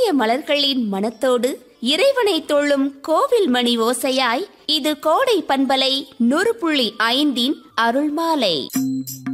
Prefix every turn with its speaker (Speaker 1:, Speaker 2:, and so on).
Speaker 1: மெல்லிய மலர்களின் மனத்தோடு இறைவனை தொழும் கோவில் மணி ஓசையாய் இது கோடை பண்பலை 100.5 அருள்மாலை.